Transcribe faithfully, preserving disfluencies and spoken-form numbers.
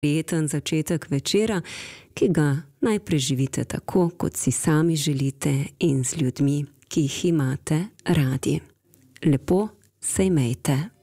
Prijeten začetek večera, ki ga naj preživite tako, kot si sami želite in z ljudmi, ki jih imate radi. Lepo se imejte.